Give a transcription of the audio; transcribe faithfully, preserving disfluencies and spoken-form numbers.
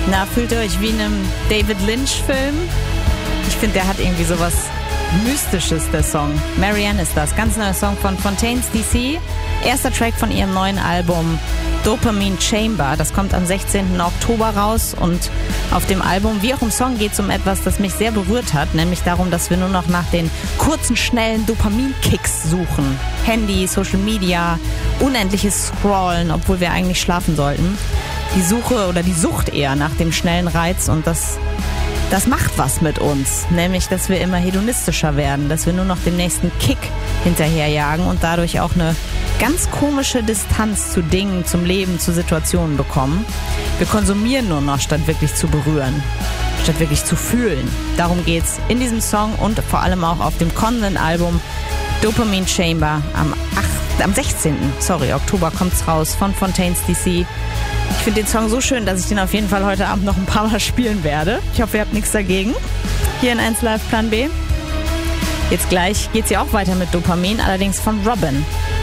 Na, fühlt ihr euch wie in einem David Lynch-Film? Ich finde, der hat irgendwie sowas Mystisches, der Song. Marianne ist das. Ganz neuer Song von Fontaines D C. Erster Track von ihrem neuen Album Dopamine Chamber. Das kommt am sechzehnten Oktober raus und auf dem Album, wie auch im Song, geht es um etwas, das mich sehr berührt hat, nämlich darum, dass wir nur noch nach den kurzen, schnellen Dopamin-Kicks suchen. Handy, Social Media, unendliches Scrollen, obwohl wir eigentlich schlafen sollten. Die Suche oder die Sucht eher nach dem schnellen Reiz, und das, das macht was mit uns, nämlich, dass wir immer hedonistischer werden, dass wir nur noch dem nächsten Kick hinterherjagen und dadurch auch eine ganz komische Distanz zu Dingen, zum Leben, zu Situationen bekommen. Wir konsumieren nur noch, statt wirklich zu berühren, statt wirklich zu fühlen. Darum geht's in diesem Song und vor allem auch auf dem kommenden Album Dopamine Chamber am, achten, am sechzehnten Sorry, Oktober kommt's raus von Fontaines D C. Ich finde den Song so schön, dass ich den auf jeden Fall heute Abend noch ein paar Mal spielen werde. Ich hoffe, ihr habt nichts dagegen. Hier in eins Live Plan B. Jetzt gleich geht's ja auch weiter mit Dopamin, allerdings von Robin.